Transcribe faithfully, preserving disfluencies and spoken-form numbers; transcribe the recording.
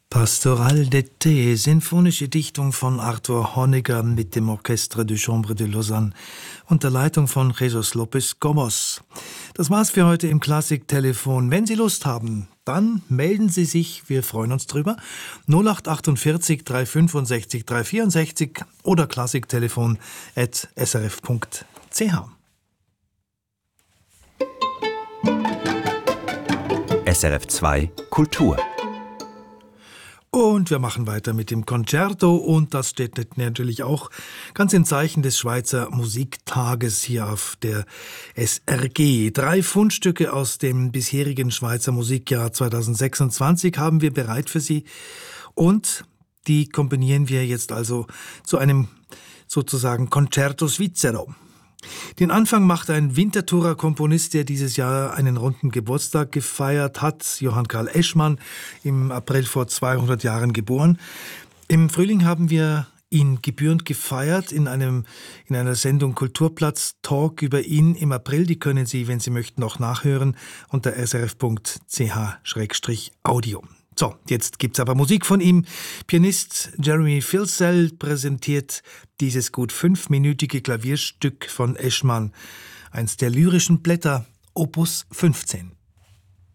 Pastoral d'été, sinfonische Dichtung von Arthur Honegger mit dem Orchestre de Chambre de Lausanne unter Leitung von Jesus Lopez Gomos. Das war's für heute im Klassiktelefon. Wenn Sie Lust haben, dann melden Sie sich, wir freuen uns drüber. null acht achtundvierzig drei fünfundsechzig drei vierundsechzig oder klassiktelefon at s r f punkt c h. S R F zwei Kultur. Und wir machen weiter mit dem Concerto und das steht natürlich auch ganz im Zeichen des Schweizer Musiktages hier auf der S R G. Drei Fundstücke aus dem bisherigen Schweizer Musikjahr zweitausendsechsundzwanzig haben wir bereit für Sie und die kombinieren wir jetzt also zu einem sozusagen Concerto Svizzero. Den Anfang macht ein Winterthurer Komponist, der dieses Jahr einen runden Geburtstag gefeiert hat, Johann Karl Eschmann, im April vor zweihundert Jahren geboren. Im Frühling haben wir ihn gebührend gefeiert in einem in einer Sendung Kulturplatz Talk über ihn im April. Die können Sie, wenn Sie möchten, noch nachhören unter s r f punkt c h slash audio. So, jetzt gibt's aber Musik von ihm. Pianist Jeremy Filsell präsentiert dieses gut fünfminütige Klavierstück von Eschmann, eins der lyrischen Blätter, Opus fünfzehn.